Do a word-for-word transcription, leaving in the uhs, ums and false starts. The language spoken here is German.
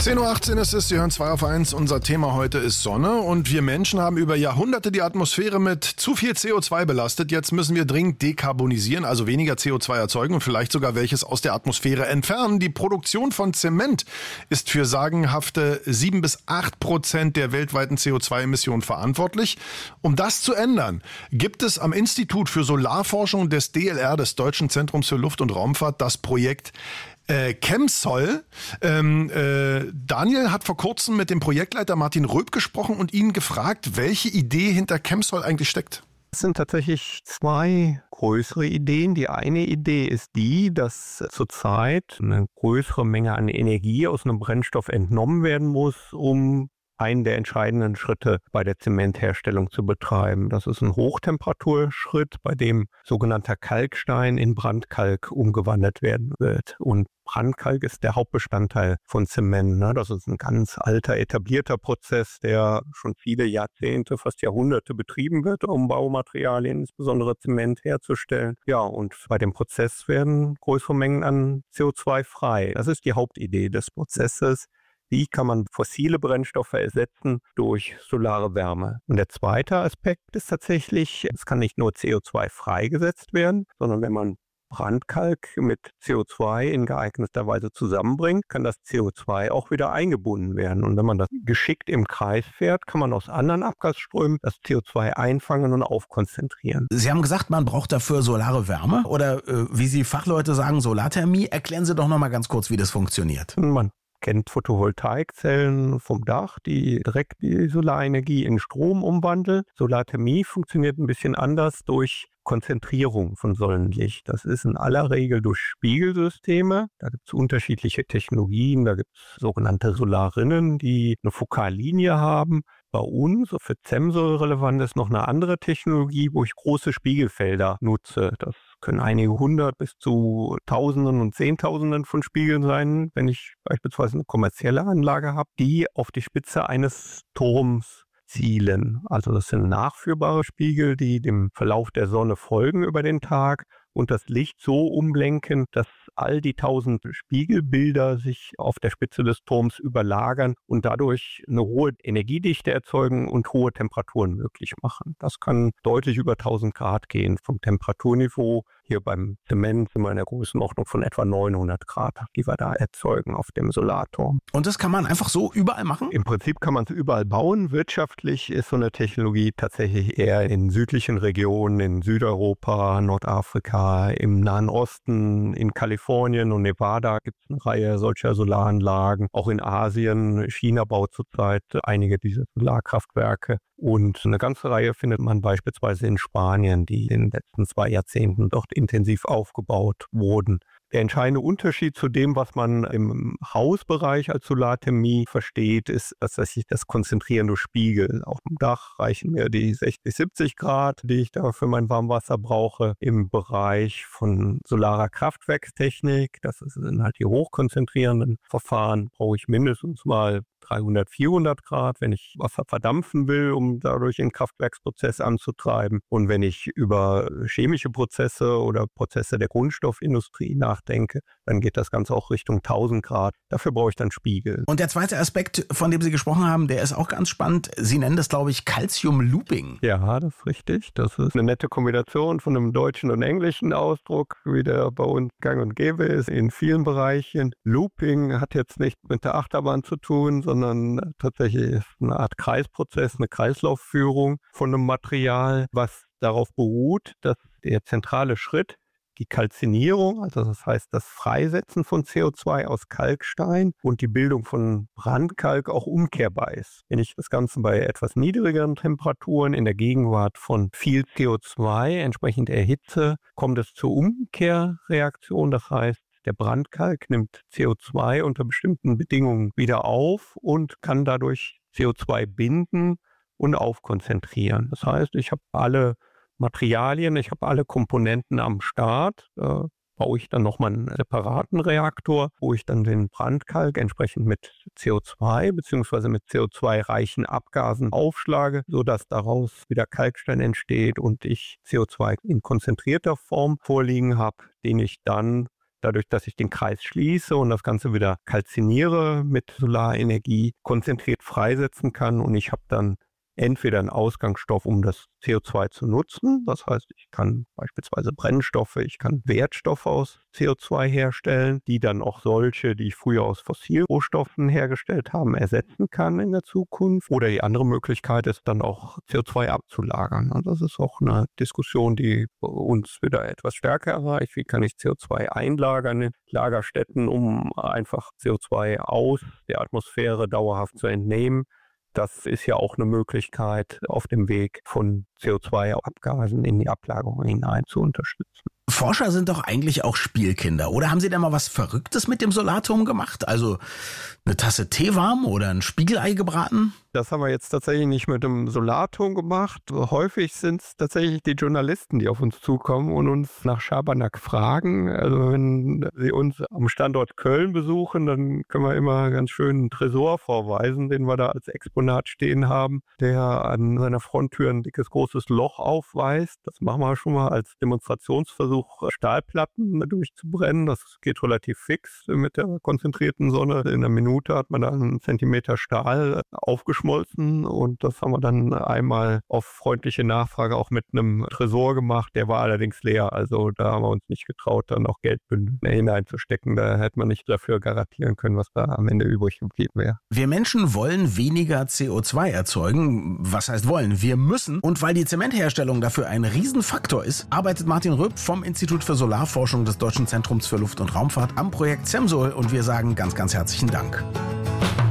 zehn Uhr achtzehn ist es, Sie hören zwei auf eins. Unser Thema heute ist Sonne und wir Menschen haben über Jahrhunderte die Atmosphäre mit zu viel C O zwei belastet. Jetzt müssen wir dringend dekarbonisieren, also weniger C O zwei erzeugen und vielleicht sogar welches aus der Atmosphäre entfernen. Die Produktion von Zement ist für sagenhafte sieben bis acht Prozent der weltweiten C O zwei Emissionen verantwortlich. Um das zu ändern, gibt es am Institut für Solarforschung des D L R, des Deutschen Zentrums für Luft- und Raumfahrt, das Projekt Äh, ChemSol. Ähm, äh, Daniel hat vor kurzem mit dem Projektleiter Martin Röb gesprochen und ihn gefragt, welche Idee hinter ChemSol eigentlich steckt. Es sind tatsächlich zwei größere Ideen. Die eine Idee ist die, dass zurzeit eine größere Menge an Energie aus einem Brennstoff entnommen werden muss, um einen der entscheidenden Schritte bei der Zementherstellung zu betreiben. Das ist ein Hochtemperaturschritt, bei dem sogenannter Kalkstein in Brandkalk umgewandelt werden wird. Und Brandkalk ist der Hauptbestandteil von Zement. Ne? Das ist ein ganz alter, etablierter Prozess, der schon viele Jahrzehnte, fast Jahrhunderte betrieben wird, um Baumaterialien, insbesondere Zement, herzustellen. Ja, und bei dem Prozess werden größere Mengen an C O zwei frei. Das ist die Hauptidee des Prozesses. Wie kann man fossile Brennstoffe ersetzen durch solare Wärme? Und der zweite Aspekt ist tatsächlich, es kann nicht nur C O zwei freigesetzt werden, sondern wenn man Brandkalk mit C O zwei in geeigneter Weise zusammenbringt, kann das C O zwei auch wieder eingebunden werden. Und wenn man das geschickt im Kreis fährt, kann man aus anderen Abgasströmen das C O zwei einfangen und aufkonzentrieren. Sie haben gesagt, man braucht dafür solare Wärme oder äh, wie Sie Fachleute sagen, Solarthermie. Erklären Sie doch noch mal ganz kurz, wie das funktioniert. Man kennt Photovoltaikzellen vom Dach, die direkt die Solarenergie in Strom umwandeln. Solarthermie funktioniert ein bisschen anders durch Konzentrierung von Sonnenlicht. Das ist in aller Regel durch Spiegelsysteme. Da gibt es unterschiedliche Technologien. Da gibt es sogenannte Solarinnen, die eine Fokallinie haben. Bei uns, für ChemSol relevant ist noch eine andere Technologie, wo ich große Spiegelfelder nutze. Das können einige hundert bis zu Tausenden und Zehntausenden von Spiegeln sein, wenn ich beispielsweise eine kommerzielle Anlage habe, die auf die Spitze eines Turms zielen. Also das sind nachführbare Spiegel, die dem Verlauf der Sonne folgen über den Tag und das Licht so umlenken, dass all die tausend Spiegelbilder sich auf der Spitze des Turms überlagern und dadurch eine hohe Energiedichte erzeugen und hohe Temperaturen möglich machen. Das kann deutlich über tausend Grad gehen vom Temperaturniveau. Hier beim Zement sind wir in der Größenordnung von etwa neunhundert Grad, die wir da erzeugen auf dem Solarturm. Und das kann man einfach so überall machen? Im Prinzip kann man es überall bauen. Wirtschaftlich ist so eine Technologie tatsächlich eher in südlichen Regionen, in Südeuropa, Nordafrika, im Nahen Osten, in Kalifornien und Nevada gibt es eine Reihe solcher Solaranlagen. Auch in Asien, China baut zurzeit einige dieser Solarkraftwerke. Und eine ganze Reihe findet man beispielsweise in Spanien, die in den letzten zwei Jahrzehnten dort intensiv aufgebaut wurden. Der entscheidende Unterschied zu dem, was man im Hausbereich als Solarthermie versteht, ist tatsächlich das Konzentrieren durch Spiegel. Auf dem Dach reichen mir die sechzig, siebzig Grad, die ich da für mein Warmwasser brauche. Im Bereich von solarer Kraftwerkstechnik, das sind halt die hochkonzentrierenden Verfahren, brauche ich mindestens mal dreihundert, vierhundert Grad, wenn ich Wasser verdampfen will, um dadurch den Kraftwerksprozess anzutreiben. Und wenn ich über chemische Prozesse oder Prozesse der Grundstoffindustrie nachdenke, dann geht das Ganze auch Richtung tausend Grad. Dafür brauche ich dann Spiegel. Und der zweite Aspekt, von dem Sie gesprochen haben, der ist auch ganz spannend. Sie nennen das, glaube ich, Calcium Looping. Ja, das ist richtig. Das ist eine nette Kombination von einem deutschen und englischen Ausdruck, wie der bei uns gang und gäbe ist in vielen Bereichen. Looping hat jetzt nicht mit der Achterbahn zu tun, sondern tatsächlich ist eine Art Kreisprozess, eine Kreislaufführung von einem Material, was darauf beruht, dass der zentrale Schritt, die Kalzinierung, also das heißt das Freisetzen von C O zwei aus Kalkstein und die Bildung von Brandkalk auch umkehrbar ist. Wenn ich das Ganze bei etwas niedrigeren Temperaturen in der Gegenwart von viel C O zwei entsprechend erhitze, kommt es zur Umkehrreaktion. Das heißt, der Brandkalk nimmt C O zwei unter bestimmten Bedingungen wieder auf und kann dadurch C O zwei binden und aufkonzentrieren. Das heißt, ich habe alle Materialien, ich habe alle Komponenten am Start. Äh, baue ich dann nochmal einen separaten Reaktor, wo ich dann den Brandkalk entsprechend mit C O zwei bzw. mit C O zwei-reichen Abgasen aufschlage, sodass daraus wieder Kalkstein entsteht und ich C O zwei in konzentrierter Form vorliegen habe, den ich dann dadurch, dass ich den Kreis schließe und das Ganze wieder kalziniere mit Solarenergie, konzentriert freisetzen kann und ich habe dann entweder einen Ausgangsstoff, um das C O zwei zu nutzen. Das heißt, ich kann beispielsweise Brennstoffe, ich kann Wertstoffe aus C O zwei herstellen, die dann auch solche, die ich früher aus Fossilrohstoffen hergestellt habe, ersetzen kann in der Zukunft. Oder die andere Möglichkeit ist dann auch C O zwei abzulagern. Und das ist auch eine Diskussion, die uns wieder etwas stärker erreicht. Wie kann ich C O zwei einlagern in Lagerstätten, um einfach C O zwei aus der Atmosphäre dauerhaft zu entnehmen? Das ist ja auch eine Möglichkeit, auf dem Weg von C O zwei Abgasen in die Ablagerung hinein zu unterstützen. Forscher sind doch eigentlich auch Spielkinder. Oder haben Sie da mal was Verrücktes mit dem Solarturm gemacht? Also eine Tasse Tee warm oder ein Spiegelei gebraten? Das haben wir jetzt tatsächlich nicht mit dem Solarturm gemacht. Häufig sind es tatsächlich die Journalisten, die auf uns zukommen und uns nach Schabernack fragen. Also wenn sie uns am Standort Köln besuchen, dann können wir immer ganz schön einen Tresor vorweisen, den wir da als Exponat stehen haben, der an seiner Fronttür ein dickes, großes Loch aufweist. Das machen wir schon mal als Demonstrationsversuch, Stahlplatten durchzubrennen. Das geht relativ fix mit der konzentrierten Sonne. In einer Minute hat man da einen Zentimeter Stahl aufgeschmolzen und das haben wir dann einmal auf freundliche Nachfrage auch mit einem Tresor gemacht. Der war allerdings leer, also da haben wir uns nicht getraut, dann auch Geldbündel hineinzustecken. Da hätte man nicht dafür garantieren können, was da am Ende übrig geblieben wäre. Wir Menschen wollen weniger C O zwei erzeugen. Was heißt wollen? Wir müssen. Und weil die Zementherstellung dafür ein Riesenfaktor ist, arbeitet Martin Röb vom Institut für Solarforschung des Deutschen Zentrums für Luft- und Raumfahrt am Projekt CEMSOL und wir sagen ganz, ganz herzlichen Dank.